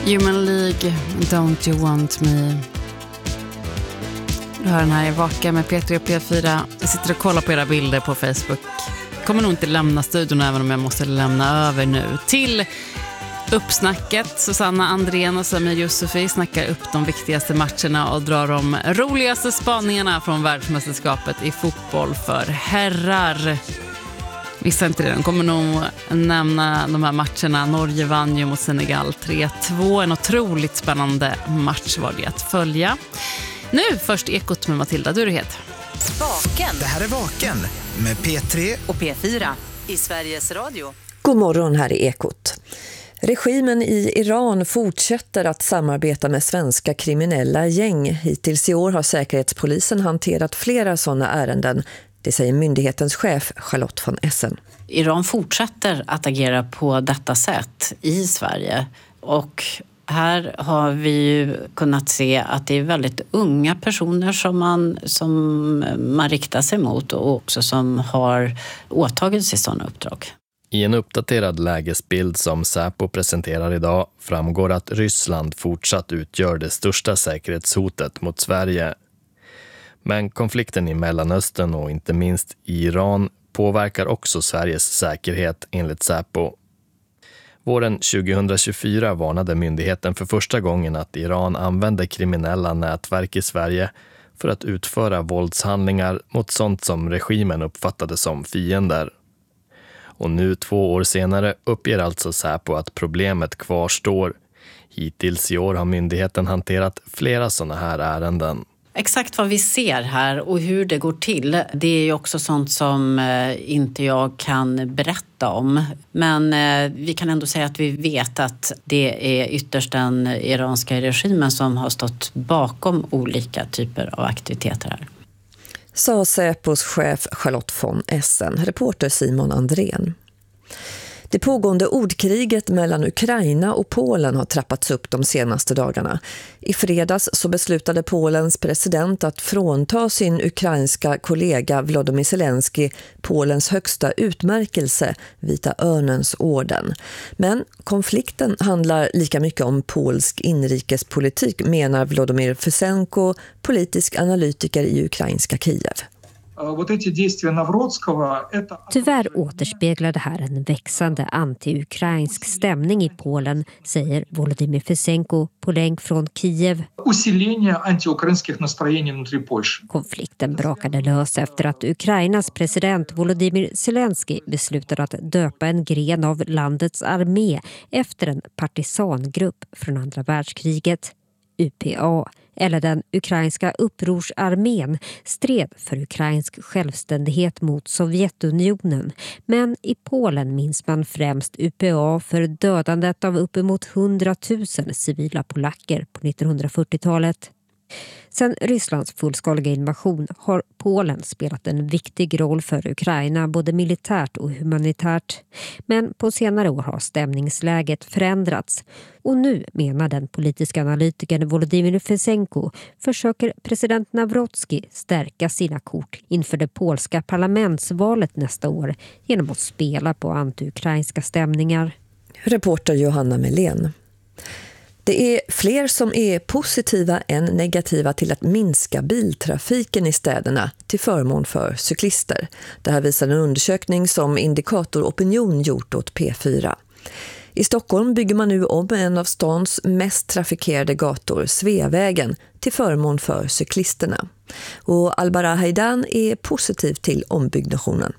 Human League, Don't You Want Me. Du hör den här i Vaka med P3 och P4. Jag sitter och kollar på era bilder på Facebook. Kommer nog inte lämna studion även om jag måste lämna över nu till uppsnacket. Susanna Andrén och Samir Yusufi snackar upp de viktigaste matcherna och drar de roligaste spaningarna från världsmästerskapet i fotboll för herrar. Vissa inte det, de kommer nog nämna de här matcherna. Norge vann ju mot Senegal 3-2. En otroligt spännande match var det att följa. Nu först Ekot med Matilda Durhet. Vaken. Det här är Vaken med P3 och P4 i Sveriges Radio. God morgon, här är Ekot. Regimen i Iran fortsätter att samarbeta med svenska kriminella gäng. Hittills i år har Säkerhetspolisen hanterat flera sådana ärenden. Det säger myndighetens chef Charlotte von Essen. Iran fortsätter att agera på detta sätt i Sverige. Och här har vi ju kunnat se att det är väldigt unga personer som man riktar sig mot och också som har åtagit sig sådana uppdrag. I en uppdaterad lägesbild som Säpo presenterar idag framgår att Ryssland fortsatt utgör det största säkerhetshotet mot Sverige. Men konflikten i Mellanöstern och inte minst i Iran påverkar också Sveriges säkerhet enligt Säpo. Våren 2024 varnade myndigheten för första gången att Iran använder kriminella nätverk i Sverige för att utföra våldshandlingar mot sånt som regimen uppfattade som fiender. Och nu 2 år senare uppger alltså Säpo att problemet kvarstår. Hittills i år har myndigheten hanterat flera sådana här ärenden. Exakt vad vi ser här och hur det går till, det är ju också sånt som inte jag kan berätta om. Men vi kan ändå säga att vi vet att det är ytterst den iranska regimen som har stått bakom olika typer av aktiviteter här. Sa Säpos chef Charlotte von Essen, reporter Simon Andrén. Det pågående ordkriget mellan Ukraina och Polen har trappats upp de senaste dagarna. I fredags så beslutade Polens president att frånta sin ukrainska kollega Volodymyr Zelensky Polens högsta utmärkelse, Vita örnens orden. Men konflikten handlar lika mycket om polsk inrikespolitik, menar Volodymyr Fesenko, politisk analytiker i ukrainska Kiev. Tyvärr återspeglar det här en växande anti-ukrainsk stämning i Polen, säger Volodymyr Fesenko på länk från Kiev. Konflikten brakade lös efter att Ukrainas president Volodymyr Zelensky beslutade att döpa en gren av landets armé efter en partisangrupp från andra världskriget. UPA, eller den ukrainska upprorsarmén, stred för ukrainsk självständighet mot Sovjetunionen. Men i Polen minns man främst UPA för dödandet av uppemot 100 000 civila polacker på 1940-talet. Sen Rysslands fullskaliga invasion har Polen spelat en viktig roll för Ukraina, både militärt och humanitärt. Men på senare år har stämningsläget förändrats. Och nu, menar den politiska analytikern Volodymyr Fesenko, försöker president Nawrocki stärka sina kort inför det polska parlamentsvalet nästa år genom att spela på anti-ukrainska stämningar. Reporter Johanna Melén. Det är fler som är positiva än negativa till att minska biltrafiken i städerna till förmån för cyklister. Det här visar en undersökning som Indikator Opinion gjort åt P4. I Stockholm bygger man nu om en av stans mest trafikerade gator, Sveavägen, till förmån för cyklisterna. Och Albara Haidan är positiv till ombyggnationen.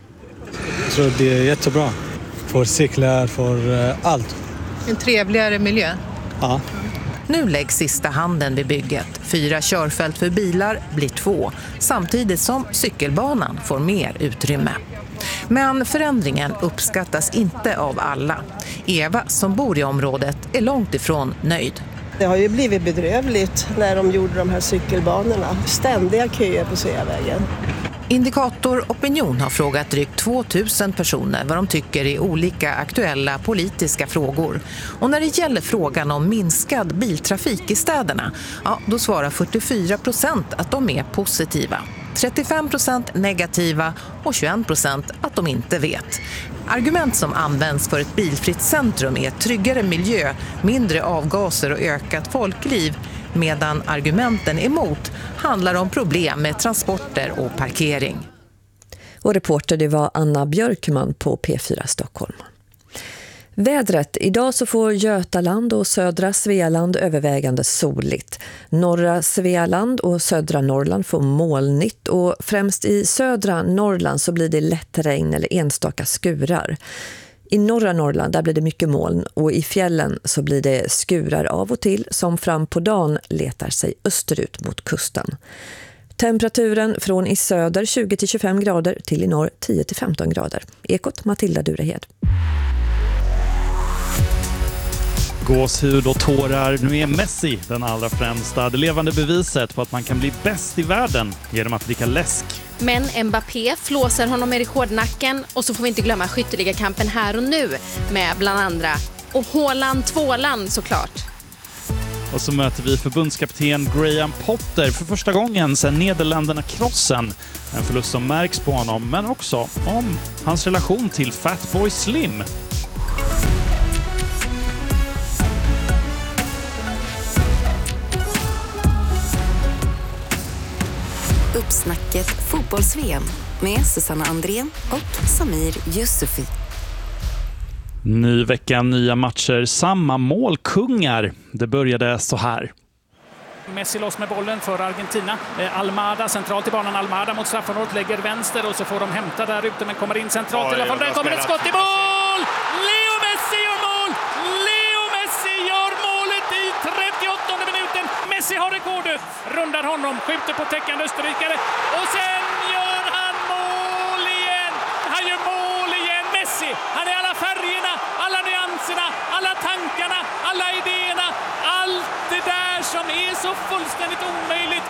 Jag tror det är jättebra för cyklar, för allt. En trevligare miljö. Ja. Nu läggs sista handen vid bygget. 4 körfält för bilar blir 2, samtidigt som cykelbanan får mer utrymme. Men förändringen uppskattas inte av alla. Eva, som bor i området, är långt ifrån nöjd. Det har ju blivit bedrövligt när de gjorde de här cykelbanorna. Ständiga köer på Sveavägen. Indikator Opinion har frågat drygt 2000 personer vad de tycker i olika aktuella politiska frågor. Och när det gäller frågan om minskad biltrafik i städerna, då svarar 44% att de är positiva. 35% negativa och 21% att de inte vet. Argument som används för ett bilfritt centrum är tryggare miljö, mindre avgaser och ökat folkliv, medan argumenten emot handlar om problem med transporter och parkering. Och reporter det var Anna Björkman på P4 Stockholm. Vädret. Idag så får Götaland och södra Svealand övervägande soligt. Norra Svealand och södra Norrland får molnigt och främst i södra Norrland så blir det lätt regn eller enstaka skurar. I norra Norrland där blir det mycket moln och i fjällen så blir det skurar av och till som fram på dagen letar sig österut mot kusten. Temperaturen från i söder 20-25 grader till i norr 10-15 grader. Ekot Matilda Durehed. Gåshud och tårar. Nu är Messi den allra främsta. Det levande beviset på att man kan bli bäst i världen genom att dricka läsk. Men Mbappé flåsar honom i rekordnacken och så får vi inte glömma skytteligakampen här och nu med bland andra. Och Haaland Tvåland såklart. Och så möter vi förbundskapten Graham Potter för första gången sedan Nederländerna-krossen. En förlust som märks på honom, men också om hans relation till Fatboy Slim. Uppsnacket fotbolls-VM med Susanna Andrén och Samir Yusufi. Ny vecka, nya matcher, samma målkungar. Det började så här. Messi loss med bollen för Argentina. Almada centralt i banan. Almada mot straffområdet lägger vänster och så får de hämta där ute men kommer in centralt i alla fall. Där kommer ett skott i mål! Leo Messi gör mål! Leo Messi gör målet i 38:e minuten. Messi har rekordet. Rundar honom, skjuter på täckande österrikare och sen gör han mål igen! Han gör mål igen! Messi, han är alla färgerna, alla nyanserna, alla tankarna, alla idéerna. Allt det där som är så fullständigt omöjligt.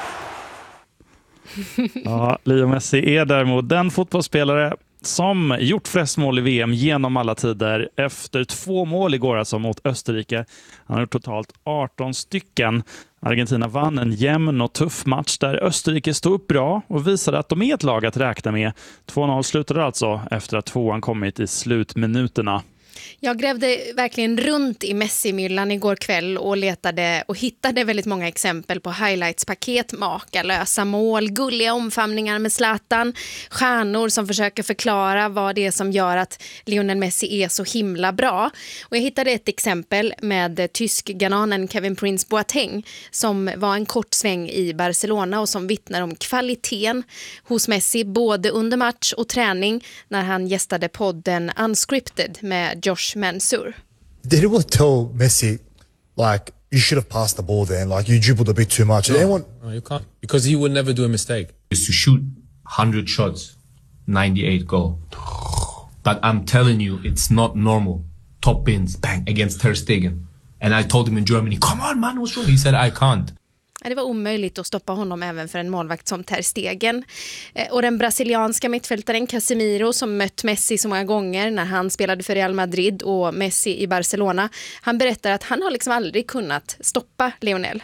Ja, Leo Messi är däremot den fotbollsspelare som gjort flest mål i VM genom alla tider efter 2 mål igår alltså mot Österrike. Han har gjort totalt 18 stycken. Argentina vann en jämn och tuff match där Österrike stod upp bra och visade att de är ett lag att räkna med. 2-0 slutade alltså efter att 2:an kommit i slutminuterna. Jag grävde verkligen runt i Messi-myllan igår kväll och letade och hittade väldigt många exempel på highlights-paket, makalösa mål, gulliga omfamningar med Zlatan, stjärnor som försöker förklara vad det är som gör att Lionel Messi är så himla bra. Och jag hittade ett exempel med tysk-ghananen Kevin Prince Boateng som var en kort sväng i Barcelona och som vittnar om kvaliteten hos Messi både under match och träning när han gästade podden Unscripted med Josh Mansour. Did anyone tell Messi, like, you should have passed the ball then, like, you dribbled a bit too much? No, you can't. Because he would never do a mistake. Is to shoot 100 shots, 98 goal. But I'm telling you, it's not normal. Top bins, bang, against Ter Stegen. And I told him in Germany, come on man, what's wrong? He said, I can't. Det var omöjligt att stoppa honom även för en målvakt som Ter Stegen. Och den brasilianska mittfältaren Casemiro som mött Messi så många gånger när han spelade för Real Madrid och Messi i Barcelona. Han berättar att han har liksom aldrig kunnat stoppa Lionel.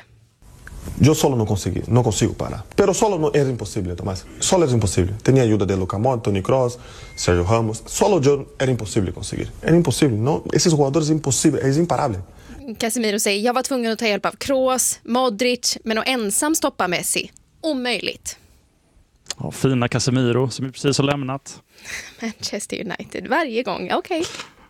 Yo solo no consigo parar. Pero solo no es imposible, Tomás. Solo es imposible. Tenía ayuda de Luka Modric, Toni Kroos, Sergio Ramos. Solo yo era imposible conseguir. Era imposible, no. Esos jugadores es imposible, es imparable. Casemiro säger, jag var tvungen att ta hjälp av Kroos, Modric, men att ensam stoppa Messi. Omöjligt. Ja, fina Casemiro som precis har lämnat. Manchester United, varje gång, okej.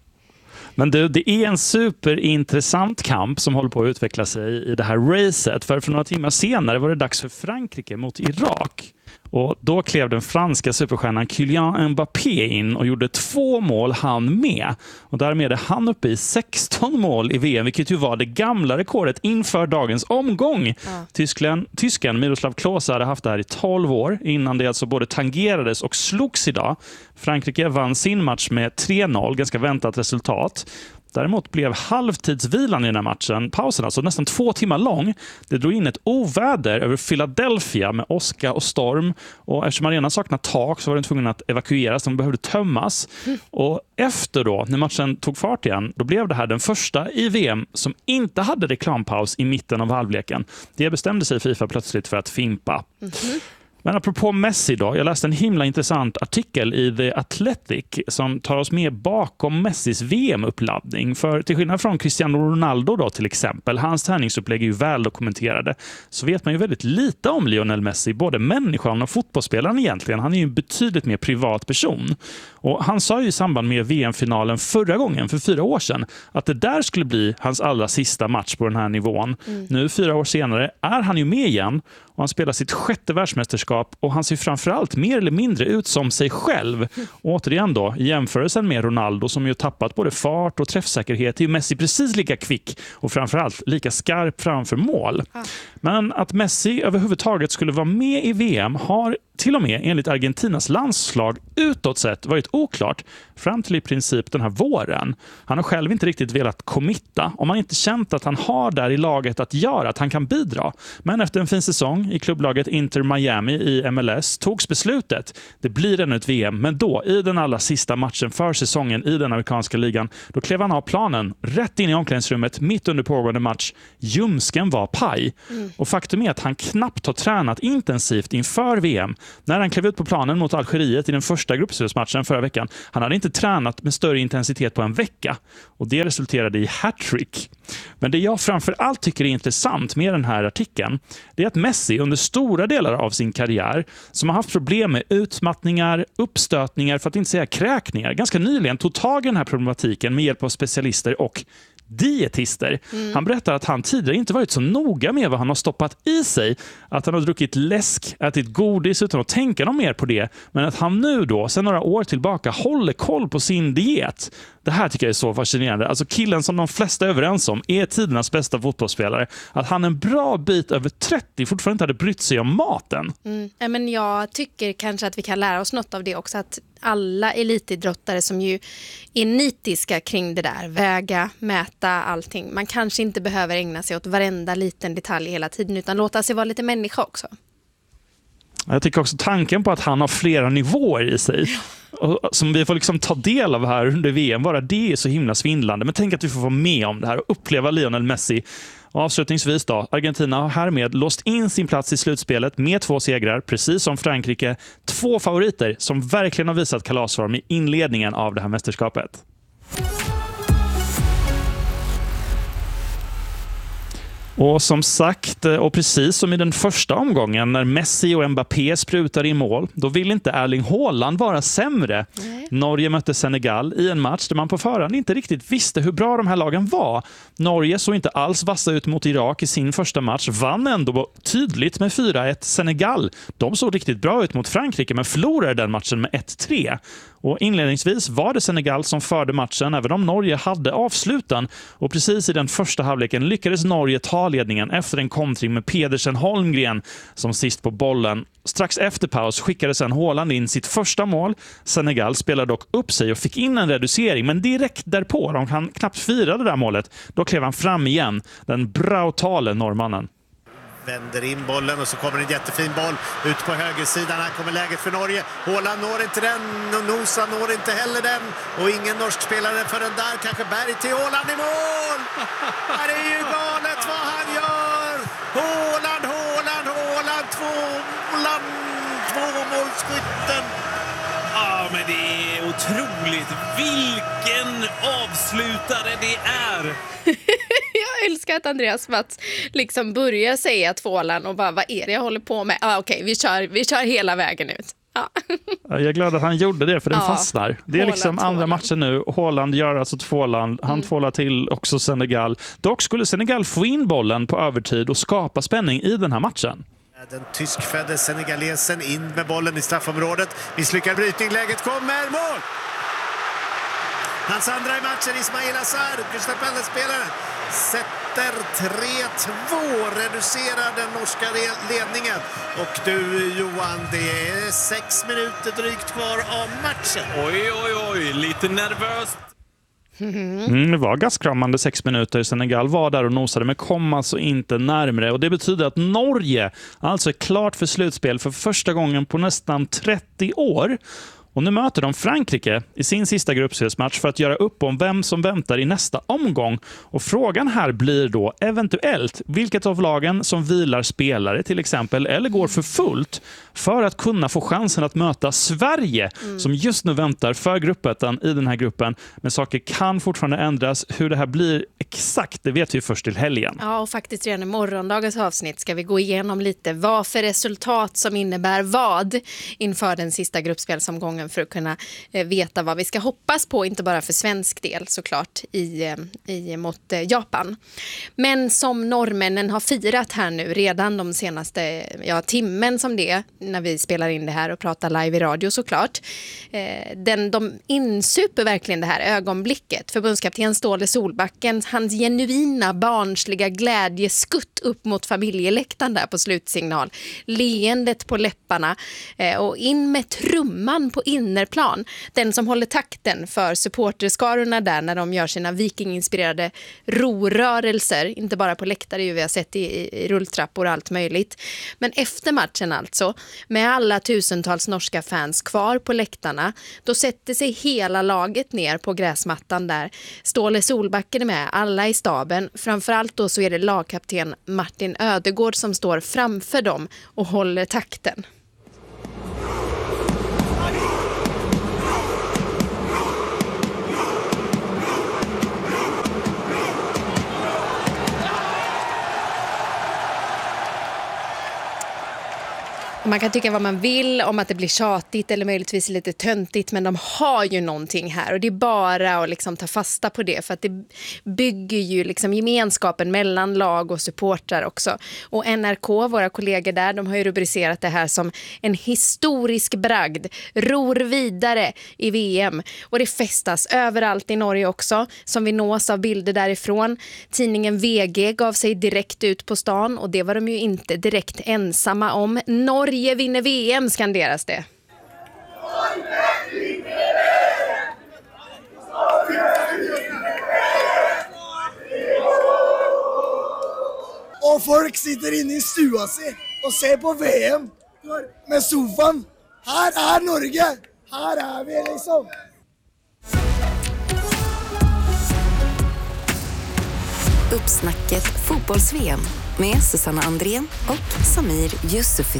Men det är en superintressant kamp som håller på att utveckla sig i det här racet. För några timmar senare var det dags för Frankrike mot Irak. Och då klev den franska superstjärnan Kylian Mbappé in och gjorde 2 mål han med. Och därmed är han uppe i 16 mål i VM, vilket ju var det gamla rekordet inför dagens omgång. Ja. Tysken Miroslav Klose hade haft det här i 12 år innan det alltså både tangerades och slogs idag. Frankrike vann sin match med 3-0, ganska väntat resultat. Däremot blev halvtidsvilan i den här matchen, pausen alltså nästan 2 timmar lång. Det drog in ett oväder över Philadelphia med åska och storm. Och eftersom arenan saknar tak så var den tvungen att evakueras. De behövde tömmas. Och efter då, när matchen tog fart igen, då blev det här den första i VM som inte hade reklampaus i mitten av halvleken. Det bestämde sig FIFA plötsligt för att fimpa. Men apropå Messi då, jag läste en himla intressant artikel i The Athletic som tar oss med bakom Messis VM-uppladdning. För till skillnad från Cristiano Ronaldo då till exempel, hans träningsupplägg är ju väl dokumenterade, så vet man ju väldigt lite om Lionel Messi, både människan och fotbollsspelaren egentligen. Han är ju en betydligt mer privat person. Och han sa ju i samband med VM-finalen förra gången, för 4 år sedan, att det där skulle bli hans allra sista match på den här nivån. Nu 4 år senare är han ju med igen och han spelar sitt 6:e världsmästerskap och han ser framförallt mer eller mindre ut som sig själv. Och återigen då, i jämförelsen med Ronaldo som ju tappat både fart och träffsäkerhet, är Messi precis lika kvick och framförallt lika skarp framför mål. Men att Messi överhuvudtaget skulle vara med i VM har till och med enligt Argentinas landslag utåt sett varit oklart fram till i princip den här våren. Han har själv inte riktigt velat committa och man inte känt att han har där i laget att göra, att han kan bidra. Men efter en fin säsong i klubblaget Inter Miami i MLS togs beslutet. Det blir ännu ett VM, men då i den allra sista matchen för säsongen i den amerikanska ligan, då klev han av planen rätt in i omklädningsrummet mitt under pågående match. Ljumsken var paj. Och faktum är att han knappt har tränat intensivt inför VM. När han klev ut på planen mot Algeriet i den första gruppspelsmatchen förra veckan, han hade inte tränat med större intensitet på en vecka. Och det resulterade i hattrick. Men det jag framför allt tycker är intressant med den här artikeln, det är att Messi under stora delar av sin karriär, som har haft problem med utmattningar, uppstötningar, för att inte säga kräkningar, ganska nyligen tog tag i den här problematiken med hjälp av specialister och dietister. Han berättar att han tidigare inte varit så noga med vad han har stoppat i sig, att han har druckit läsk, ätit godis utan att tänka något mer på det, men att han nu då, sedan några år tillbaka, håller koll på sin diet. Det här tycker jag är så fascinerande. Alltså killen som de flesta är överens om är tidernas bästa fotbollsspelare, att han en bra bit över 30 fortfarande inte hade brytt sig om maten. Men jag tycker kanske att vi kan lära oss något av det också, att alla elitidrottare som ju är nitiska kring det där, väga, mäta allting. Man kanske inte behöver ägna sig åt varenda liten detalj hela tiden, utan låta sig vara lite människa också. Jag tycker också tanken på att han har flera nivåer i sig, som vi får liksom ta del av här under VM, bara det är så himla svindlande. Men tänk att vi får vara med om det här och uppleva Lionel Messi. Och avslutningsvis då, Argentina har härmed låst in sin plats i slutspelet med 2 segrar, precis som Frankrike. 2 favoriter som verkligen har visat kalasform i inledningen av det här mästerskapet. Och som sagt, och precis som i den första omgången när Messi och Mbappé sprutade i mål, då vill inte Erling Haaland vara sämre. Norge mötte Senegal i en match där man på förhand inte riktigt visste hur bra de här lagen var. Norge såg inte alls vassa ut mot Irak i sin första match, vann ändå tydligt med 4-1. Senegal, de såg riktigt bra ut mot Frankrike men förlorade den matchen med 1-3. Och inledningsvis var det Senegal som förde matchen, även om Norge hade avslutan. Och precis i den första halvleken lyckades Norge ta ledningen efter en kontring med Pedersen Holmgren som sist på bollen. Strax efter paus skickade sedan Haaland in sitt första mål. Senegal spelade dock upp sig och fick in en reducering, men direkt därpå, de kan knappt fira det där målet, då klev han fram igen, den brutale norrmannen. Vänder in bollen och så kommer en jättefin boll ut på högersidan. Här kommer läget för Norge. Haaland når inte den och Nosa når inte heller den. Och ingen norsk spelare för den där. Kanske Berg till Haaland i mål! Det är ju galet vad han gör! Haaland, tvåmålsskytten! Ja, men det är otroligt. Vilken avslutare det är! Jag älskar att Andreas Mats liksom börjar säga tvålan och bara, vad är det jag håller på med? Okej, vi kör hela vägen ut. Ja. Jag är glad att han gjorde det, för den fastnar. Det är liksom andra matchen nu. Haaland gör alltså tvåland. Han tvålar till också Senegal. Dock skulle Senegal få in bollen på övertid och skapa spänning i den här matchen. Den tyskfödde senegalesen in med bollen i straffområdet. Misslyckad brytning, läget kommer, mål! Hans andra i matchen, Ismail Assar, Crystal Palace-spelaren, sätter 3-2, reducerar den norska ledningen. Och du Johan, det är 6 minuter drygt kvar av matchen. Oj, lite nervöst. Det var gastkramande 6 minuter. Senegal var där och nosade men kom alltså inte närmare. Och det betyder att Norge alltså är klart för slutspel för första gången på nästan 30 år. Och nu möter de Frankrike i sin sista gruppspelsmatch för att göra upp om vem som väntar i nästa omgång. Och frågan här blir då eventuellt vilket av lagen som vilar spelare till exempel eller går för fullt för att kunna få chansen att möta Sverige som just nu väntar för gruppettan i den här gruppen. Men saker kan fortfarande ändras. Hur det här blir exakt, det vet vi först till helgen. Ja, och faktiskt redan i morgondagens avsnitt ska vi gå igenom lite vad för resultat som innebär vad inför den sista gruppspelsomgången för att kunna veta vad vi ska hoppas på, inte bara för svensk del såklart mot Japan. Men som norrmännen har firat här nu redan de senaste timmen som det när vi spelar in det här och pratar live i radio såklart. De insuper verkligen det här ögonblicket. Förbundskapten Ståle Solbacken, hans genuina barnsliga glädjeskutt upp mot familjeläktaren där på slutsignal. Leendet på läpparna och in med trumman på innerplan. Den som håller takten för supporterskarorna där när de gör sina vikinginspirerade rorörelser. Inte bara på läktare, vi har sett i rulltrappor och allt möjligt. Men efter matchen alltså, med alla tusentals norska fans kvar på läktarna, då sätter sig hela laget ner på gräsmattan där. Ståle Solbacken är med, alla i staben. Framförallt då så är det lagkapten Martin Ödegård som står framför dem och håller takten. Man kan tycka vad man vill om att det blir tjatigt eller möjligtvis lite töntigt, men de har ju någonting här och det är bara att liksom ta fasta på det för att det bygger ju liksom gemenskapen mellan lag och supportrar också. Och NRK, våra kollegor där, de har ju rubricerat det här som en historisk bragd, ror vidare i VM och det festas överallt i Norge också som vi nås av bilder därifrån. Tidningen VG gav sig direkt ut på stan och det var de ju inte direkt ensamma om. Norge vinner VM, skanderas det. Och folk sitter inne i stua sig och ser på VM med soffan. Här är Norge, här är vi liksom. Uppsnacket fotbolls-VM med Susanna Andrén och Samir Yusufi.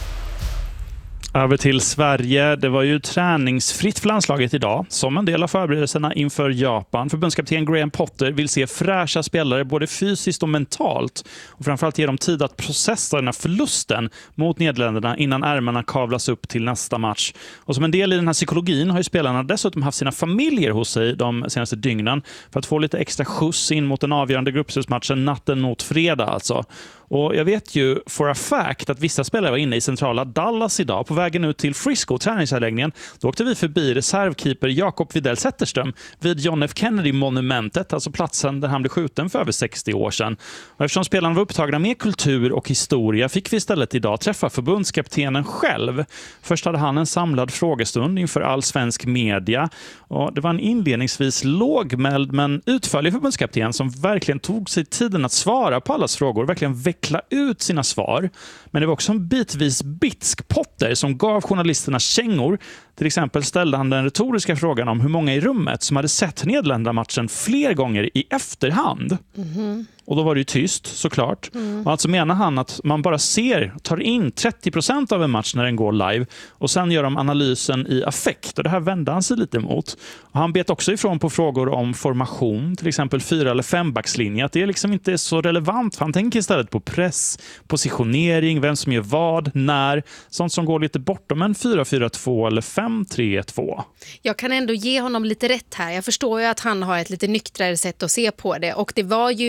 Över till Sverige. Det var ju träningsfritt för landslaget idag som en del av förberedelserna inför Japan. Förbundskapten Graham Potter vill se fräscha spelare både fysiskt och mentalt och framförallt ge dem tid att processa den här förlusten mot Nederländerna innan ärmarna kavlas upp till nästa match. Och som en del i den här psykologin har ju spelarna dessutom haft sina familjer hos sig de senaste dygnen för att få lite extra skjuts in mot den avgörande gruppspelsmatchen natten mot fredag alltså. Och jag vet ju for a fact att vissa spelare var inne i centrala Dallas idag på vägen ut till Frisco, träningsanläggningen. Då åkte vi förbi reservkeeper Jakob Widell Zetterström vid John F. Kennedy-monumentet, alltså platsen där han blev skjuten för över 60 år sedan. Och eftersom spelarna var upptagna med kultur och historia fick vi istället idag träffa förbundskaptenen själv. Först hade han en samlad frågestund inför all svensk media. Och det var en inledningsvis lågmäld men utförlig förbundskapten som verkligen tog sig tiden att svara på allas frågor, verkligen veckla ut sina svar. Men det var också en bitvis bitsk Potter som gav journalisterna kängor. Till exempel ställde han den retoriska frågan om hur många i rummet som hade sett Nederländermatchen fler gånger i efterhand. Och då var det ju tyst såklart. Och alltså menar han att man bara tar in 30% av en match när den går live och sen gör de analysen i affekt. Och det här vände han sig lite emot. Och han bet också ifrån på frågor om formation, till exempel 4- eller 5-backslinje, att det liksom inte är så relevant. För han tänker istället på press, positionering, vem som gör vad, när. Sånt som går lite bortom en 4-4-2 eller 5-3-2. Jag kan ändå ge honom lite rätt här. Jag förstår ju att han har ett lite nyktrare sätt att se på det. Och det var ju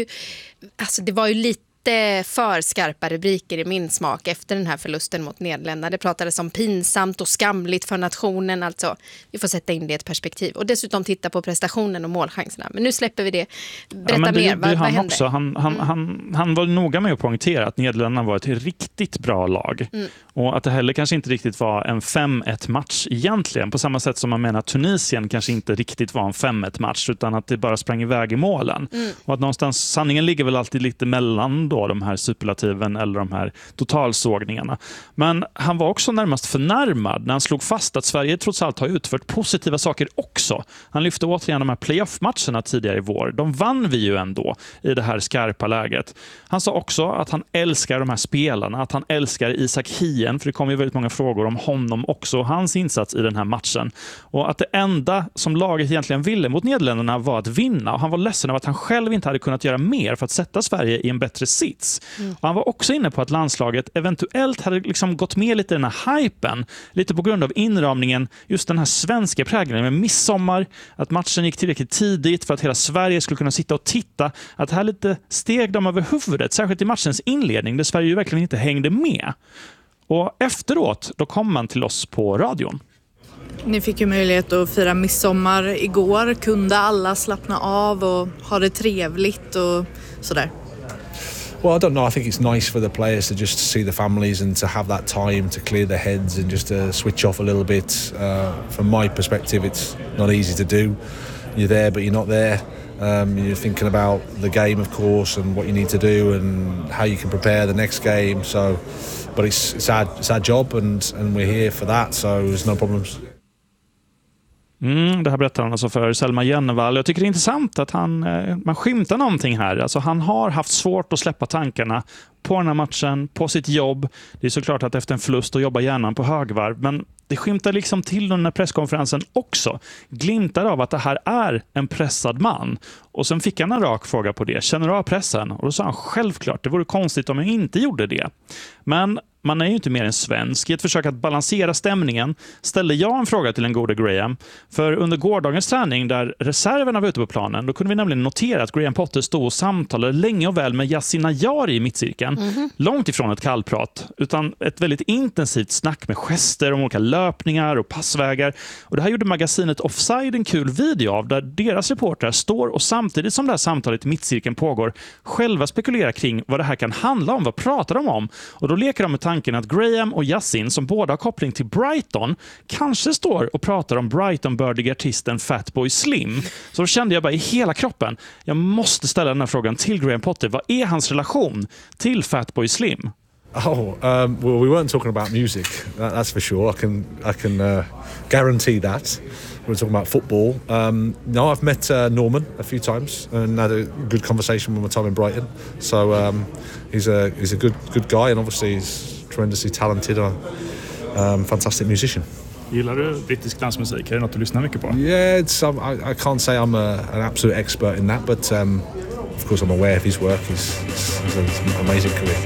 lite för skarpa rubriker i min smak efter den här förlusten mot Nederländerna. Det pratades om pinsamt och skamligt för nationen. Alltså, vi får sätta in det i ett perspektiv. Och dessutom titta på prestationen och målchanserna. Men nu släpper vi det. Berätta mer, vad hände? Också. Han var noga med att poängtera att Nederländerna var ett riktigt bra lag. Och att det heller kanske inte riktigt var en 5-1 match egentligen. På samma sätt som man menar att Tunisien kanske inte riktigt var en 5-1 match utan att det bara sprang iväg i målen. Och att någonstans, sanningen ligger väl alltid lite mellan då då de här superlativen eller de här totalsågningarna. Men han var också närmast förnärmad när han slog fast att Sverige trots allt har utfört positiva saker också. Han lyfte återigen de här playoff-matcherna tidigare i vår. De vann vi ju ändå i det här skarpa läget. Han sa också att han älskar de här spelarna, att han älskar Isak Hien, för det kom ju väldigt många frågor om honom också, hans insats i den här matchen. Och att det enda som laget egentligen ville mot Nederländerna var att vinna. Och han var ledsen av att han själv inte hade kunnat göra mer för att sätta Sverige i en bättre sits. Och han var också inne på att landslaget eventuellt hade liksom gått med lite i den här hypen, lite på grund av inramningen, just den här svenska prägeln med midsommar, att matchen gick tillräckligt tidigt för att hela Sverige skulle kunna sitta och titta, att här lite steg de över huvudet, särskilt i matchens inledning där Sverige ju verkligen inte hängde med. Och efteråt, då kom man till oss på radion. Ni fick ju möjlighet att fira midsommar igår. Kunde alla slappna av och ha det trevligt och sådär? Well, I don't know. I think it's nice for the players to just see the families and to have that time to clear their heads and just to switch off a little bit. From my perspective, it's not easy to do. You're there, but you're not there. You're thinking about the game, of course, and what you need to do and how you can prepare the next game. So, but it's our job, and we're here for that. So there's no problems. Det här berättar han alltså för Selma Jennevall. Jag tycker det är intressant att man skymtar någonting här. Alltså han har haft svårt att släppa tankarna på den här matchen, på sitt jobb. Det är såklart att efter en förlust att jobba hjärnan på högvarv, men det skymtar liksom till den här presskonferensen också. Glimtar av att det här är en pressad man. Och sen fick han en rak fråga på det. Känner du av pressen? Och då sa han självklart, det vore konstigt om jag inte gjorde det. Men man är ju inte mer än svensk. I ett försök att balansera stämningen ställde jag en fråga till en gode Graham. För under gårdagens träning där reserverna var ute på planen, då kunde vi nämligen notera att Graham Potter stod och samtalade länge och väl med Yasin Ayari i mittcirkeln. Långt ifrån ett kallprat, utan ett väldigt intensivt snack med gester om olika löpningar och passvägar. Och det här gjorde magasinet Offside en kul video av, där deras reportrar står och samtidigt som det här samtalet i mittcirkeln pågår själva spekulerar kring vad det här kan handla om, vad pratar de om? Och då leker de med tanken att Graham och Yasin, som båda har koppling till Brighton, kanske står och pratar om Brighton-bördige artisten Fatboy Slim. Så då kände jag bara i hela kroppen, jag måste ställa den här frågan till Graham Potter. Vad är hans relation till Fatboy Slim? Well, we weren't talking about music, that's for sure. I can guarantee that. We were talking about football. No, I've met Norman a few times and had a good conversation with my time in Brighton. So he's a good guy, and obviously he's tremendously talented and fantastic musician. Gillar du brittisk dansmusik? Är det något du lyssnar mycket på? Yeah, I can't say I'm an absolute expert in that, but of course I'm aware of his work. He's an amazing career.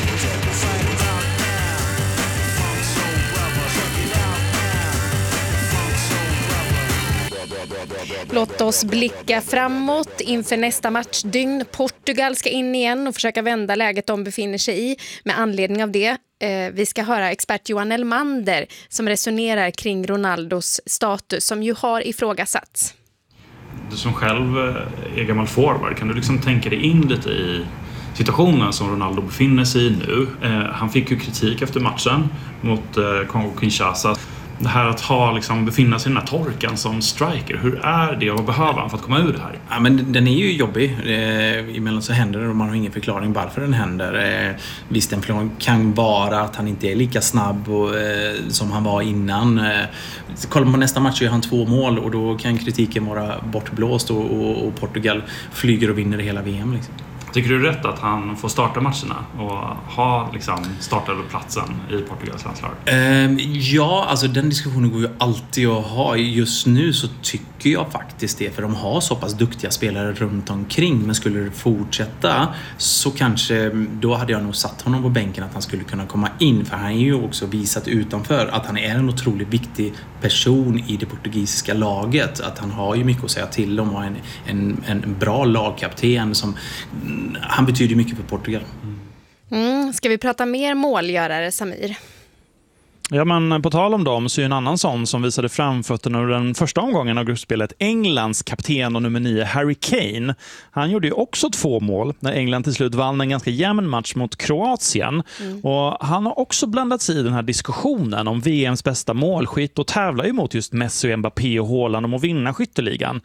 Låt oss blicka framåt inför nästa matchdygn. Portugal ska in igen och försöka vända läget de befinner sig i. Med anledning av det, vi ska höra expert Johan Elmander som resonerar kring Ronaldos status som ju har ifrågasatts. Du som själv är gammal forward, kan du liksom tänka dig in lite i situationen som Ronaldo befinner sig i nu? Han fick ju kritik efter matchen mot Kongo-Kinshasa. Det här att befinna sig i den här torkan som striker, hur är det och vad behöver han för att komma ur det här? Ja, men den är ju jobbig. Emellan så händer det och man har ingen förklaring varför den händer. Visst, en förklaring kan vara att han inte är lika snabb som han var innan. Kollar man på nästa match så gör han 2 mål och då kan kritiken vara bortblåst och Portugal flyger och vinner hela VM liksom. Tycker du rätt att han får starta matcherna och ha startade platsen i Portugals landslag? Ja, alltså den diskussionen går ju alltid att ha. Just nu så tycker jag faktiskt det, för de har så pass duktiga spelare runt omkring. Men skulle det fortsätta så kanske, då hade jag nog satt honom på bänken att han skulle kunna komma in. För han är ju också visat utanför att han är en otroligt viktig person i det portugisiska laget. Att han har ju mycket att säga till om och en bra lagkapten som... Han betyder mycket för Portugal. Ska vi prata mer målgörare, Samir? Ja, men på tal om dem så är en annan sån som visade framfötterna under den första omgången av gruppspelet Englands kapten och nummer 9 Harry Kane. Han gjorde ju också 2 mål när England till slut vann en ganska jämn match mot Kroatien. Och han har också blandat sig i den här diskussionen om VMs bästa målskytt och tävlar ju mot just Messi, Mbappé och Haaland om att vinna skytteligan.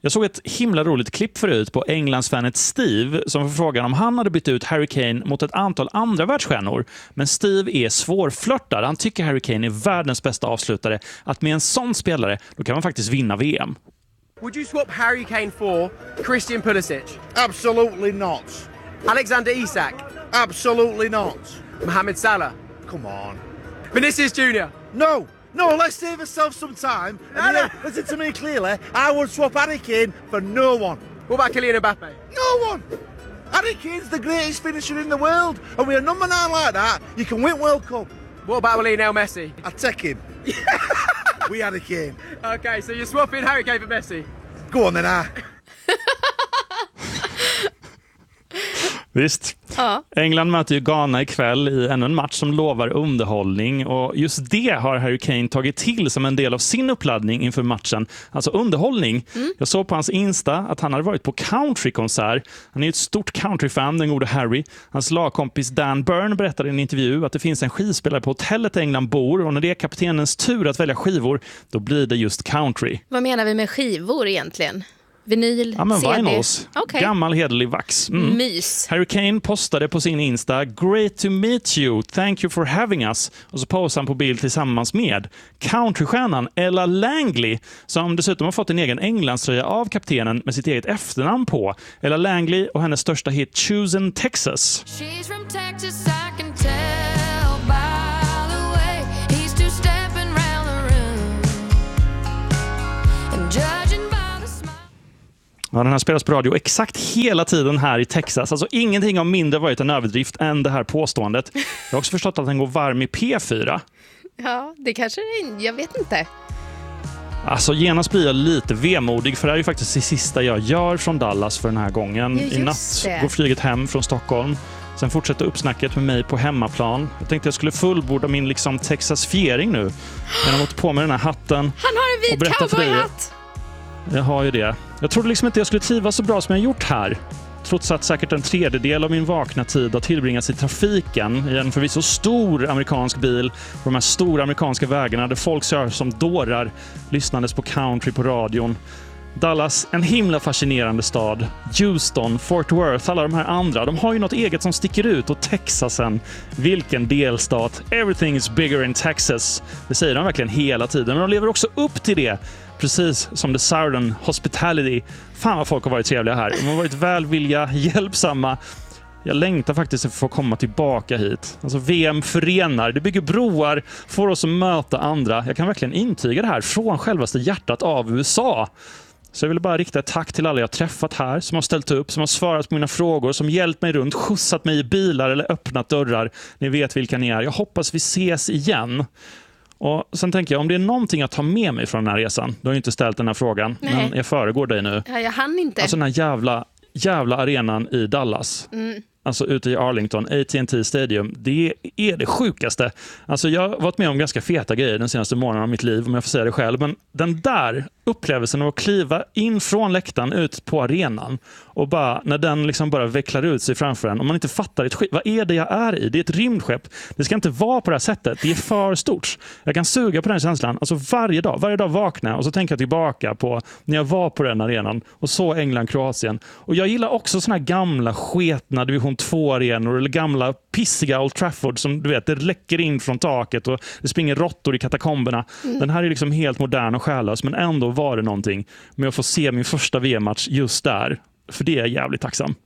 Jag såg ett himla roligt klipp förut på Englandsfanet Steve som får frågan om han hade bytt ut Harry Kane mot ett antal andra världsstjärnor. Men Steve är svårflörtad. Han tycker Harry Kane är världens bästa avslutare. Att med en sån spelare, då kan man faktiskt vinna VM. Would you swap Harry Kane for Christian Pulisic? Absolutely not. Alexander Isak? Absolutely not. Mohamed Salah? Come on. Vinicius Junior? No, let's save ourselves some time. Listen to me clearly. I would swap Harry Kane for no one. What about Kylian Mbappe? No one. Harry Kane's the greatest finisher in the world, and with a number 9 like that, you can win World Cup. What about Lionel Messi? I'd take him. We Harry Kane. Okay, so you're swapping Harry Kane for Messi? Go on then, Visst. Ja. England möter ju Ghana ikväll i ännu en match som lovar underhållning. Och just det har Harry Kane tagit till som en del av sin uppladdning inför matchen. Alltså underhållning. Jag såg på hans Insta att han hade varit på countrykonsert. Han är ju ett stort countryfan, den gode Harry. Hans lagkompis Dan Byrne berättade i en intervju att det finns en skivspelare på hotellet England bor. Och när det är kaptenens tur att välja skivor, då blir det just country. Vad menar vi med skivor egentligen? Vinyl, ja, men CD? Vinyls. Okay. Gammal hederlig vax. Mys. Harry Kane postade på sin Insta "Great to meet you, thank you for having us", och så posade han på bild tillsammans med countrystjärnan Ella Langley, som dessutom har fått en egen Englandströja av kaptenen med sitt eget efternamn på. Ella Langley och hennes största hit Choosing Texas. She's from Texas, I can tell by the way he's two-stepping round the room and judging. Ja, den här spelas på radio exakt hela tiden här i Texas. Alltså ingenting har mindre varit en överdrift än det här påståendet. Jag har också förstått att den går varm i P4. Ja, det kanske jag vet inte. Alltså genast blir jag lite vemodig, för det är ju faktiskt det sista jag gör från Dallas för den här gången. I natt går flyget hem från Stockholm. Sen fortsätter uppsnacket med mig på hemmaplan. Jag tänkte jag skulle fullborda min liksom Texas-fiering nu. Jag har gått på med den här hatten. Han har en vit cowboyhatt! Jag har ju det. Jag trodde liksom inte jag skulle trivas så bra som jag gjort här. Trots att säkert en tredjedel av min vakna tid har tillbringats i trafiken i en förvisso stor amerikansk bil på de här stora amerikanska vägarna där folk kör som dårar lyssnandes på country på radion. Dallas, en himla fascinerande stad. Houston, Fort Worth, alla de här andra, de har ju något eget som sticker ut. Och Texasen, vilken delstat. Everything is bigger in Texas. Det säger de verkligen hela tiden, men de lever också upp till det. Precis som The Southern Hospitality. Fan vad folk har varit trevliga här. De har varit välvilliga, hjälpsamma. Jag längtar faktiskt för att komma tillbaka hit. Alltså VM förenar, det bygger broar, får oss att möta andra. Jag kan verkligen intyga det här från självaste hjärtat av USA. Så jag vill bara rikta ett tack till alla jag träffat här, som har ställt upp, som har svarat på mina frågor, som hjälpt mig runt, skjutsat mig i bilar eller öppnat dörrar. Ni vet vilka ni är. Jag hoppas vi ses igen. Och sen tänker jag, om det är någonting att ta med mig från den här resan, du har ju inte ställt den här frågan, men jag föregår dig nu. Ja, jag hann inte. Alltså den här jävla arenan i Dallas. Alltså ute i Arlington, AT&T Stadium, det är det sjukaste. Alltså jag har varit med om ganska feta grejer den senaste månaden av mitt liv, om jag får säga det själv. Men den där upplevelsen av att kliva in från läktaren ut på arenan och bara, när den liksom bara vecklar ut sig framför en, om man inte fattar ett skit, vad är det jag är i? Det är ett rymdskepp. Det ska inte vara på det här sättet. Det är för stort. Jag kan suga på den känslan. Alltså varje dag vakna och så tänker jag tillbaka på när jag var på den arenan och så England-Kroatien. Och jag gillar också såna här gamla sketna division 2-arenor eller gamla pissiga Old Trafford som du vet, det läcker in från taket och det springer råttor i katakomberna. Den här är liksom helt modern och själlös, men ändå var det någonting med att få se min första VM-match just där. För det är jag jävligt tacksam.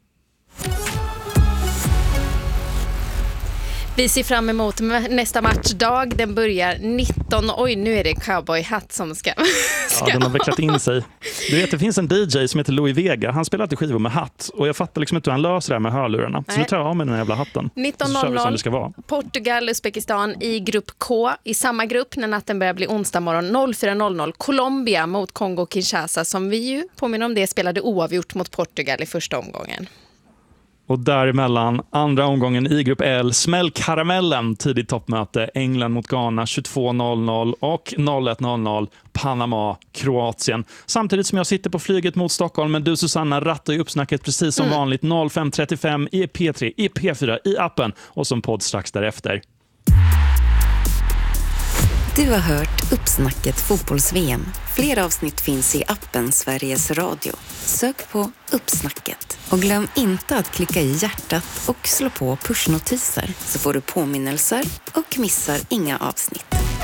Vi ser fram emot nästa matchdag. Den börjar 19. Oj, nu är det cowboyhatt som ska... Ja, den har vecklat in sig. Du vet, det finns en DJ som heter Louis Vega. Han spelar alltid skivor med hatt. Och jag fattar liksom inte hur han löser det här med hörlurarna. Så nu tar jag av med den här jävla hatten. 19.00 Portugal, Uzbekistan i grupp K. I samma grupp när natten börjar bli onsdag morgon 04.00 Colombia mot Kongo-Kinshasa, som vi ju, påminner om det, spelade oavgjort mot Portugal i första omgången. Och däremellan andra omgången i grupp L, smällkaramellen, tidigt toppmöte, England mot Ghana 22.00 och 01.00 Panama, Kroatien. Samtidigt som jag sitter på flyget mot Stockholm, men du Susanna rattar ju uppsnacket precis som vanligt 05.35 i P3, i P4, i appen och som podd strax därefter. Du har hört Uppsnacket fotbolls-VM. Fler avsnitt finns i appen Sveriges Radio. Sök på Uppsnacket. Och glöm inte att klicka i hjärtat och slå på pushnotiser så får du påminnelser och missar inga avsnitt.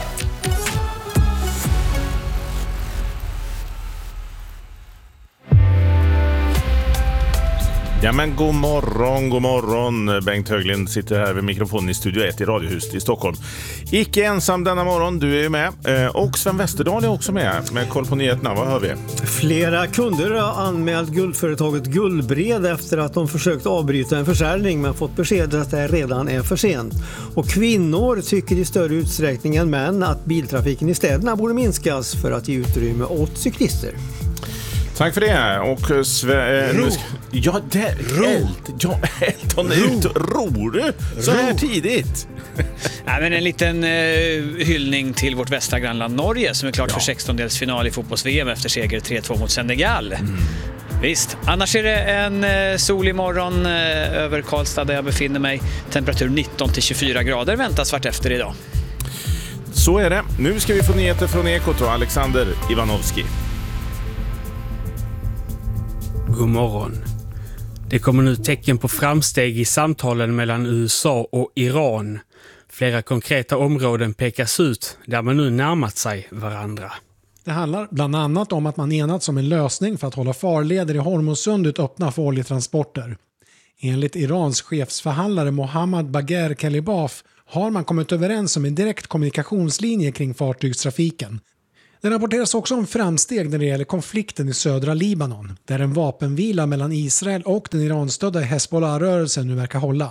Ja men god morgon. Bengt Höglind sitter här vid mikrofonen i Studio 1 i Radiohuset i Stockholm. Icke ensam denna morgon, du är ju med. Och Sven Westerdahl är också med koll på nyheterna. Vad hör vi? Flera kunder har anmält guldföretaget Guldbred efter att de försökt avbryta en försäljning men fått besked att det redan är för sent. Och kvinnor tycker i större utsträckning än män att biltrafiken i städerna borde minskas för att ge utrymme åt cyklister. Tack för det. Och Elton är ute. Ror du så här tidigt? Ja, men en liten hyllning till vårt västra grannland Norge som är klart för 16-delsfinal i fotbolls-VM efter seger 3-2 mot Senegal. Visst, annars är det en solig morgon över Karlstad där jag befinner mig. Temperatur 19-24 grader väntas vart efter idag. Så är det. Nu ska vi få nyheter från Ekot och Alexander Ivanovski. God morgon. Det kommer nu tecken på framsteg i samtalen mellan USA och Iran. Flera konkreta områden pekas ut där man nu närmat sig varandra. Det handlar bland annat om att man enats om en lösning för att hålla farleder i Hormuzsundet öppna för oljetransporter. Enligt Irans chefsförhandlare Mohammad Bagher Kalibaf har man kommit överens om en direkt kommunikationslinje kring fartygstrafiken. Det rapporteras också om framsteg när det gäller konflikten i södra Libanon, där en vapenvila mellan Israel och den iranstödda Hezbollah-rörelsen nu verkar hålla.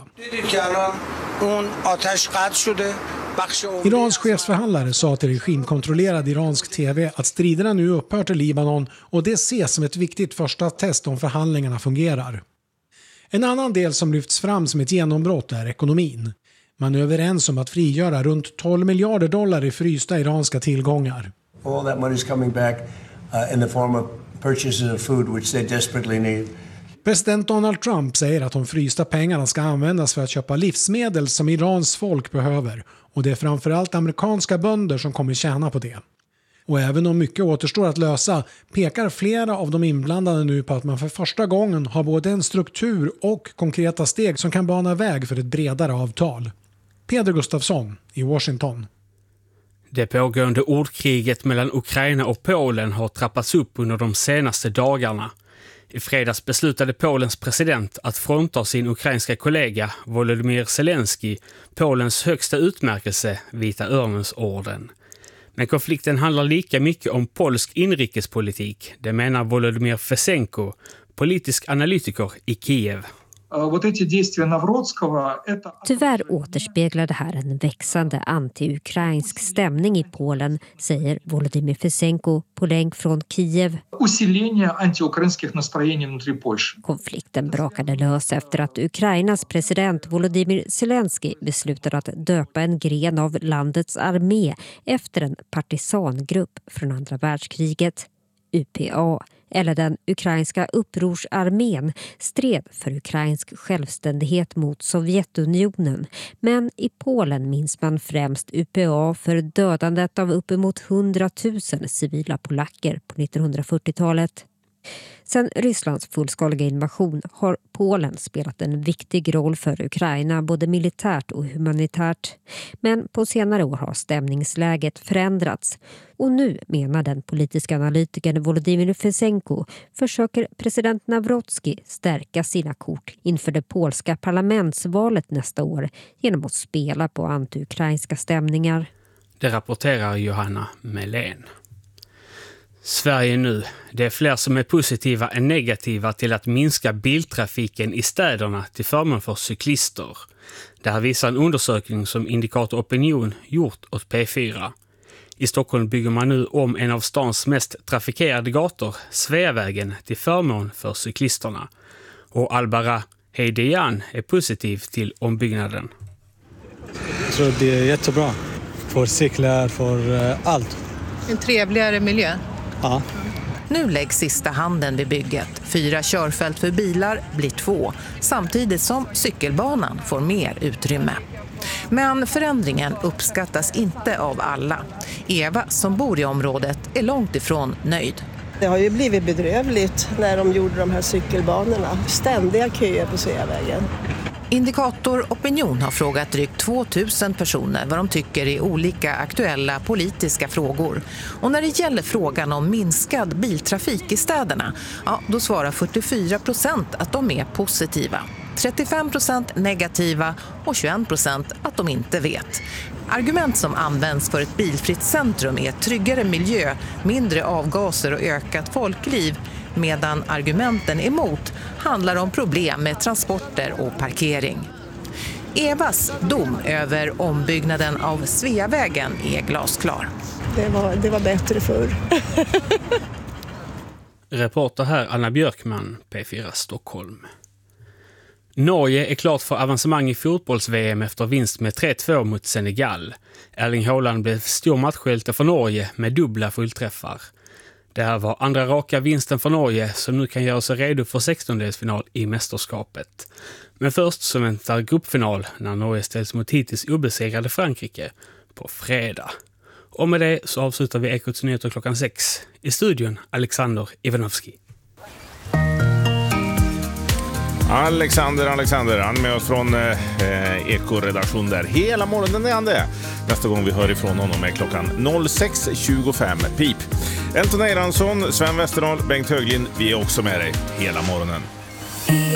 Irans chefsförhandlare sa till regimkontrollerad iransk tv att striderna nu upphört i Libanon och det ses som ett viktigt första test om förhandlingarna fungerar. En annan del som lyfts fram som ett genombrott är ekonomin. Man är överens om att frigöra runt $12 miljarder i frysta iranska tillgångar. All that money is coming back in the form of purchases of food which they desperately need. President Donald Trump säger att de frysta pengarna ska användas för att köpa livsmedel som Irans folk behöver och det är framförallt amerikanska bönder som kommer tjäna på det. Och även om mycket återstår att lösa pekar flera av de inblandade nu på att man för första gången har både en struktur och konkreta steg som kan bana väg för ett bredare avtal. Peder Gustafsson i Washington. Det pågående ordkriget mellan Ukraina och Polen har trappats upp under de senaste dagarna. I fredags beslutade Polens president att frånta sin ukrainska kollega Volodymyr Zelensky Polens högsta utmärkelse, Vita Örnens-orden. Men konflikten handlar lika mycket om polsk inrikespolitik, det menar Volodymyr Fesenko, politisk analytiker i Kiev. Tyvärr återspeglar det här en växande anti-ukrainsk stämning i Polen, säger Volodymyr Fesenko på länk från Kiev. Konflikten brakade lös efter att Ukrainas president Volodymyr Zelensky beslutade att döpa en gren av landets armé efter en partisangrupp från andra världskriget. UPA, eller den ukrainska upprorsarmén, stred för ukrainsk självständighet mot Sovjetunionen. Men i Polen minns man främst UPA för dödandet av uppemot 100 000 civila polacker på 1940-talet. Sedan Rysslands fullskaliga invasion har Polen spelat en viktig roll för Ukraina både militärt och humanitärt. Men på senare år har stämningsläget förändrats. Och nu, menar den politiska analytikern Volodymyr Fesenko, försöker president Nawrocki stärka sina kort inför det polska parlamentsvalet nästa år genom att spela på anti-ukrainska stämningar. Det rapporterar Johanna Melén. Sverige nu. Det är fler som är positiva än negativa till att minska biltrafiken i städerna till förmån för cyklister. Det här visar en undersökning som Indikator Opinion gjort åt P4. I Stockholm bygger man nu om en av stans mest trafikerade gator, Sveavägen, till förmån för cyklisterna. Och Albara Heidejan är positiv till ombyggnaden. Jag tror det är jättebra för cyklar, för allt. En trevligare miljö. Ja. Nu läggs sista handen vid bygget. 4 körfält för bilar blir 2, samtidigt som cykelbanan får mer utrymme. Men förändringen uppskattas inte av alla. Eva, som bor i området, är långt ifrån nöjd. Det har ju blivit bedrövligt när de gjorde de här cykelbanorna. Ständiga köer på Sveavägen. Indikator Opinion har frågat drygt 2000 personer vad de tycker i olika aktuella politiska frågor. Och när det gäller frågan om minskad biltrafik i städerna, då svarar 44% att de är positiva. 35% negativa och 21% att de inte vet. Argument som används för ett bilfritt centrum är tryggare miljö, mindre avgaser och ökat folkliv, medan argumenten emot handlar om problem med transporter och parkering. Evas dom över ombyggnaden av Sveavägen är glasklar. Det var bättre förr. Reporter här Anna Björkman, P4 Stockholm. Norge är klart för avancemang i fotbolls-VM efter vinst med 3-2 mot Senegal. Erling Haaland blev stor matchhjälte för Norge med dubbla fullträffar. Det här var andra raka vinsten för Norge som nu kan göra sig redo för 16-delsfinal i mästerskapet. Men först så väntar gruppfinal när Norge ställs mot hittills obesegrade Frankrike på fredag. Och med det så avslutar vi Ekots nyheter klockan 6. I studion Alexander Ivanovski. Alexander, han är med oss från Eko-redaktion där. Hela morgonen är han det. Nästa gång vi hör ifrån honom är klockan 06.25. Pip. Elton Eiransson, Sven Westerdahl, Bengt Höglind, vi är också med dig hela morgonen.